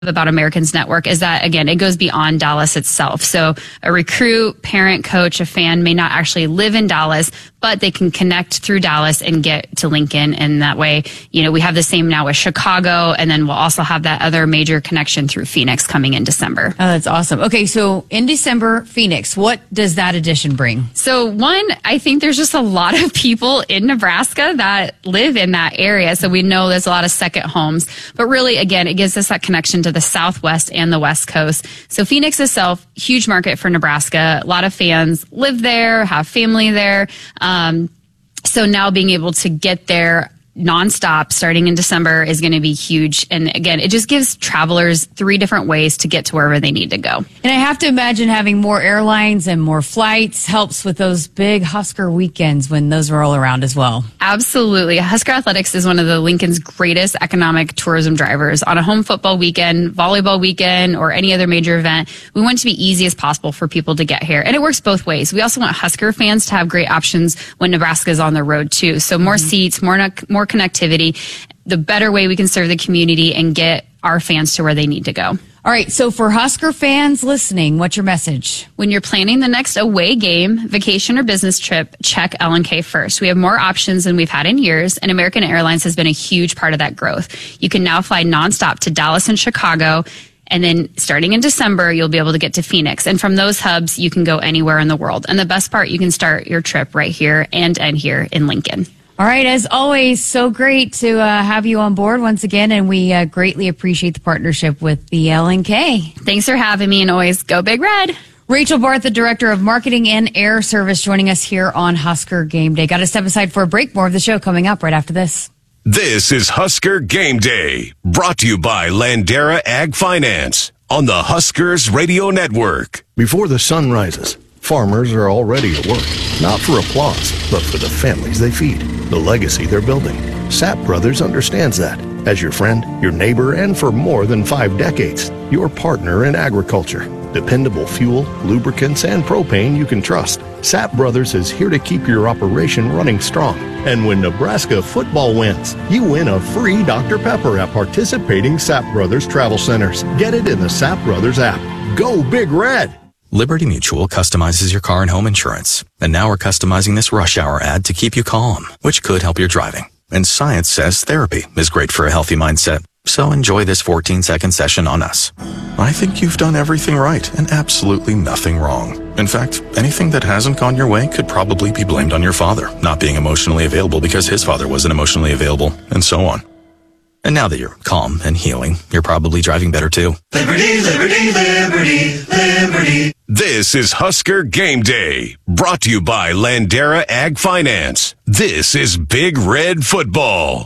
about Americans Network is that, again, it goes beyond Dallas itself. So a recruit, parent, coach, a fan may not actually live in Dallas, but they can connect through Dallas and get to Lincoln. And that way, we have the same now with Chicago, and then we'll also have that other major connection through Phoenix coming in December. Oh, that's awesome. Okay, so in December, Phoenix, what does that addition bring? So one, I think there's just a lot of people in Nebraska that live in that area. So we know there's a lot of second homes, but really, again, it gives us that connection to the Southwest and the West Coast. So Phoenix itself, huge market for Nebraska. A lot of fans live there, have family there. So now being able to get there nonstop starting in December is going to be huge. And again, it just gives travelers 3 different ways to get to wherever they need to go. And I have to imagine having more airlines and more flights helps with those big Husker weekends when those roll around as well. Absolutely. Husker Athletics is one of the Lincoln's greatest economic tourism drivers. On a home football weekend, volleyball weekend, or any other major event, we want it to be easy as possible for people to get here. And it works both ways. We also want Husker fans to have great options when Nebraska is on the road too. So more seats, more connectivity, the better way we can serve the community and get our fans to where they need to go. All right, so for Husker fans listening, what's your message? When you're planning the next away game, vacation, or business trip, check L&K first. We have more options than we've had in years, and American Airlines has been a huge part of that growth. You can now fly nonstop to Dallas and Chicago, and then starting in December, you'll be able to get to Phoenix. And from those hubs, you can go anywhere in the world. And the best part, you can start your trip right here and end here in Lincoln. All right, as always, so great to have you on board once again, and we greatly appreciate the partnership with the L&K. Thanks for having me, and always go Big Red. Rachel Barth, the Director of Marketing and Air Service, joining us here on Husker Game Day. Got to step aside for a break. More of the show coming up right after this. This is Husker Game Day, brought to you by Landera Ag Finance on the Huskers Radio Network. Before the sun rises, farmers are already at work, not for applause, but for the families they feed, the legacy they're building. Sapp Brothers understands that. As your friend, your neighbor, and for more than 5 decades, your partner in agriculture. Dependable fuel, lubricants, and propane you can trust. Sapp Brothers is here to keep your operation running strong. And when Nebraska football wins, you win a free Dr. Pepper at participating Sapp Brothers travel centers. Get it in the Sapp Brothers app. Go Big Red! Liberty Mutual customizes your car and home insurance. And now we're customizing this rush hour ad to keep you calm, which could help your driving. And science says therapy is great for a healthy mindset. So enjoy this 14-second session on us. I think you've done everything right and absolutely nothing wrong. In fact, anything that hasn't gone your way could probably be blamed on your father not being emotionally available because his father wasn't emotionally available, and so on. And now that you're calm and healing, you're probably driving better too. Liberty, liberty, liberty, liberty. This is Husker Game Day, brought to you by Landera Ag Finance. This is Big Red Football.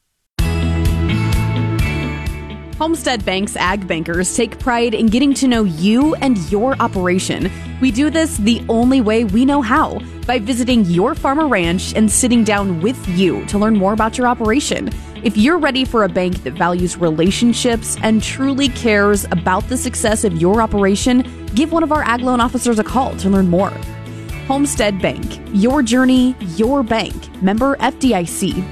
Homestead Bank's Ag Bankers take pride in getting to know you and your operation. We do this the only way we know how, by visiting your farm or ranch and sitting down with you to learn more about your operation. If you're ready for a bank that values relationships and truly cares about the success of your operation, give one of our Ag Loan officers a call to learn more. Homestead Bank, your journey, your bank. Member FDIC.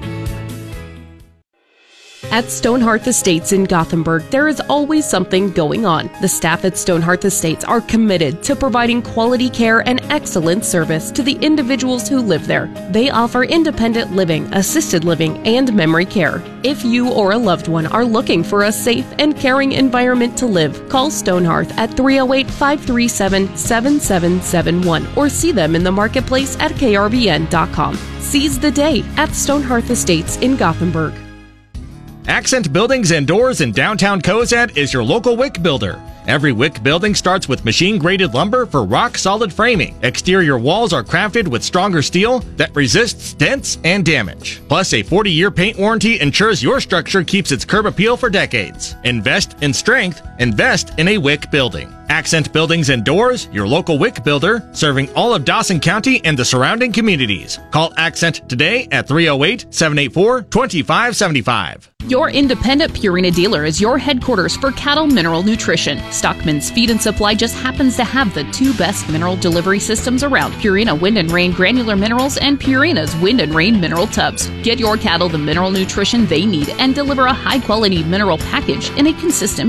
At Stonehearth Estates in Gothenburg, there is always something going on. The staff at Stonehearth Estates are committed to providing quality care and excellent service to the individuals who live there. They offer independent living, assisted living, and memory care. If you or a loved one are looking for a safe and caring environment to live, call Stonehearth at 308-537-7771 or see them in the marketplace at krbn.com. Seize the day at Stonehearth Estates in Gothenburg. Accent Buildings and Doors in downtown Cozad is your local WIC builder. Every WIC building starts with machine-graded lumber for rock-solid framing. Exterior walls are crafted with stronger steel that resists dents and damage. Plus, a 40-year paint warranty ensures your structure keeps its curb appeal for decades. Invest in strength. Invest in a WIC building. Accent Buildings and Doors, your local WIC builder, serving all of Dawson County and the surrounding communities. Call Accent today at 308-784-2575. Your independent Purina dealer is your headquarters for cattle mineral nutrition. Stockman's Feed and Supply just happens to have the two best mineral delivery systems around: Purina Wind and Rain Granular Minerals and Purina's Wind and Rain Mineral Tubs. Get your cattle the mineral nutrition they need and deliver a high-quality mineral package in a consistent